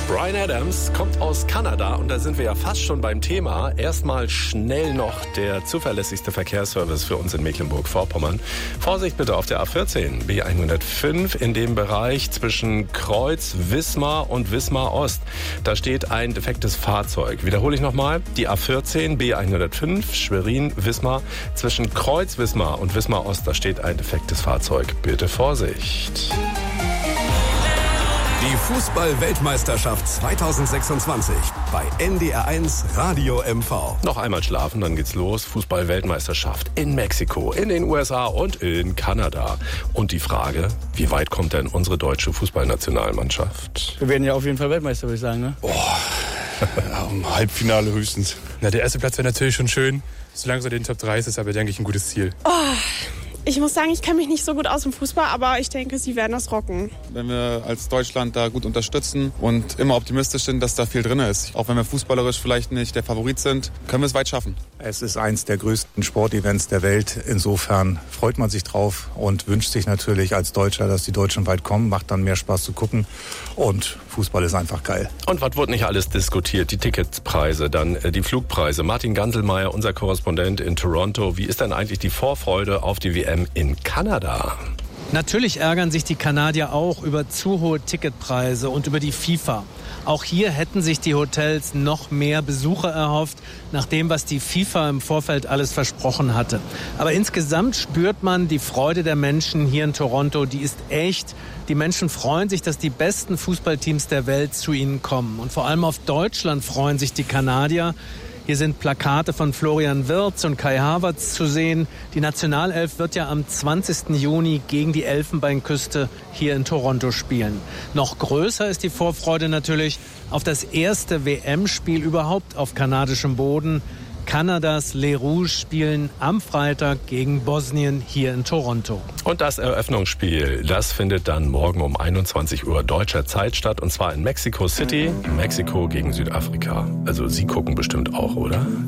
Bryan Adams kommt aus Kanada und da sind wir ja fast schon beim Thema. Erstmal schnell noch der zuverlässigste Verkehrsservice für uns in Mecklenburg-Vorpommern. Vorsicht bitte auf der A14, B105 in dem Bereich zwischen Kreuz Wismar und Wismar Ost. Da steht ein defektes Fahrzeug. Wiederhole ich nochmal, die A14, B105, Schwerin-Wismar. Zwischen Kreuz Wismar und Wismar Ost, da steht ein defektes Fahrzeug. Bitte Vorsicht. Die Fußball-Weltmeisterschaft 2026 bei NDR1 Radio MV. Noch einmal schlafen, dann geht's los. Fußball-Weltmeisterschaft in Mexiko, in den USA und in Kanada. Und die Frage, wie weit kommt denn unsere deutsche Fußballnationalmannschaft? Wir werden ja auf jeden Fall Weltmeister, würde ich sagen, ne? Ja, um Halbfinale höchstens. Na, der erste Platz wäre natürlich schon schön. Solange es in den Top 3 ist, ist aber, denke ich, ein gutes Ziel. Ich muss sagen, ich kenne mich nicht so gut aus im Fußball, aber ich denke, sie werden das rocken. Wenn wir als Deutschland da gut unterstützen und immer optimistisch sind, dass da viel drin ist. Auch wenn wir fußballerisch vielleicht nicht der Favorit sind, können wir es weit schaffen. Es ist eins der größten Sportevents der Welt. Insofern freut man sich drauf und wünscht sich natürlich als Deutscher, dass die Deutschen weit kommen. Macht dann mehr Spaß zu gucken. Und Fußball ist einfach geil. Und was wurde nicht alles diskutiert? Die Ticketpreise, dann die Flugpreise. Martin Ganselmeier, unser Korrespondent in Toronto. Wie ist denn eigentlich die Vorfreude auf die WM in Kanada? Natürlich ärgern sich die Kanadier auch über zu hohe Ticketpreise und über die FIFA. Auch hier hätten sich die Hotels noch mehr Besucher erhofft, nach dem, was die FIFA im Vorfeld alles versprochen hatte. Aber insgesamt spürt man die Freude der Menschen hier in Toronto, die ist echt. Die Menschen freuen sich, dass die besten Fußballteams der Welt zu ihnen kommen. Und vor allem auf Deutschland freuen sich die Kanadier. Hier sind Plakate von Florian Wirtz und Kai Havertz zu sehen. Die Nationalelf wird ja am 20. Juni gegen die Elfenbeinküste hier in Toronto spielen. Noch größer ist die Vorfreude natürlich auf das erste WM-Spiel überhaupt auf kanadischem Boden. Kanadas Les Rouges spielen am Freitag gegen Bosnien hier in Toronto. Und das Eröffnungsspiel, das findet dann morgen um 21 Uhr deutscher Zeit statt. Und zwar in Mexico City, Mexiko gegen Südafrika. Also Sie gucken bestimmt auch, oder?